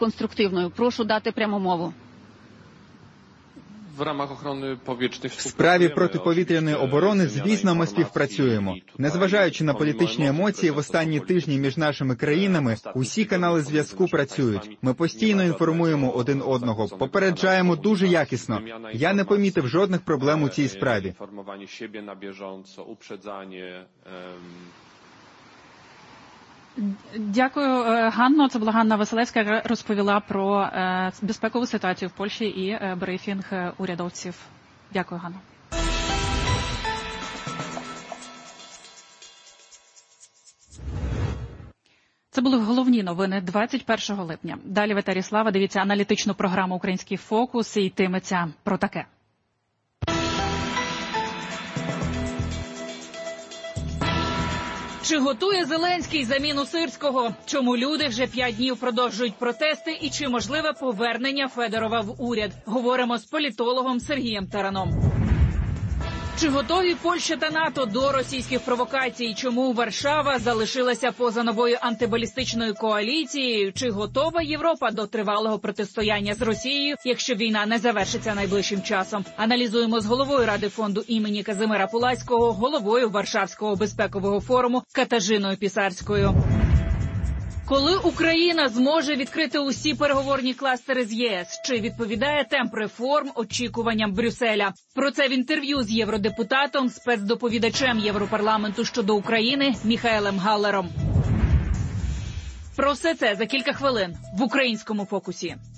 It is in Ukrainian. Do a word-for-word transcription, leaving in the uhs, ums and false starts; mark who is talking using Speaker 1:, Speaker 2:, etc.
Speaker 1: конструктивною. Прошу дати пряму мову.
Speaker 2: В справі протиповітряної оборони, звісно, ми співпрацюємо. Незважаючи на політичні емоції, в останні тижні між нашими країнами усі канали зв'язку працюють. Ми постійно інформуємо один одного, попереджаємо дуже якісно. Я не помітив жодних проблем у цій справі.
Speaker 3: Дякую, Ганно. Це була Ганна Василевська, яка розповіла про безпекову ситуацію в Польщі і брифінг урядовців. Дякую, Ганно. Це були головні новини двадцять першого липня. Далі в етері Слава дивіться аналітичну програму «Український фокус» і йтиметься про таке. Чи готує Зеленський заміну Сирського? Чому люди вже п'ять днів продовжують протести? І чи можливе повернення Федорова в уряд? Говоримо з політологом Сергієм Тараном. Чи готові Польща та НАТО до російських провокацій? Чому Варшава залишилася поза новою антибалістичною коаліцією? Чи готова Європа до тривалого протистояння з Росією, якщо війна не завершиться найближчим часом? Аналізуємо з головою Ради фонду імені Казимира Пулацького, головою Варшавського безпекового форуму Катажиною Пісарською. Коли Україна зможе відкрити усі переговорні кластери з ЄС? Чи відповідає темп реформ очікуванням Брюсселя? Про це в інтерв'ю з євродепутатом, спецдоповідачем Європарламенту щодо України Міхаелем Галлером. Про все це за кілька хвилин в «Українському фокусі».